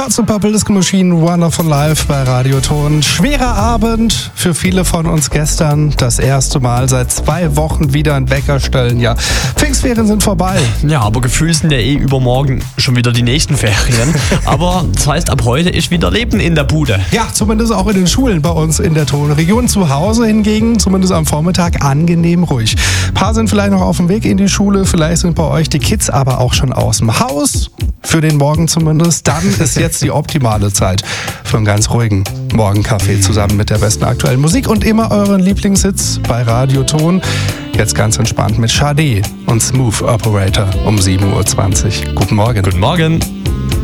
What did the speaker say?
Hearts und Purple Disco Machine, Wonderful Life bei Radio Ton. Schwerer Abend für viele von uns gestern. Das erste Mal seit 2 Wochen wieder ein Wecker stellen. Ja, Pfingstferien sind vorbei. Ja, aber gefühlt sind ja übermorgen schon wieder die nächsten Ferien. Aber das heißt, ab heute ist wieder Leben in der Bude. Ja, zumindest auch in den Schulen bei uns in der Tonregion. Zu Hause hingegen, zumindest am Vormittag, angenehm ruhig. Ein paar sind vielleicht noch auf dem Weg in die Schule. Vielleicht sind bei euch die Kids aber auch schon aus dem Haus. Für den Morgen zumindest. Dann ist jetzt die optimale Zeit für einen ganz ruhigen Morgenkaffee zusammen mit der besten aktuellen Musik und immer euren Lieblingshits bei Radio Ton. Jetzt ganz entspannt mit Sade und Smooth Operator um 7.20 Uhr. Guten Morgen. Guten Morgen.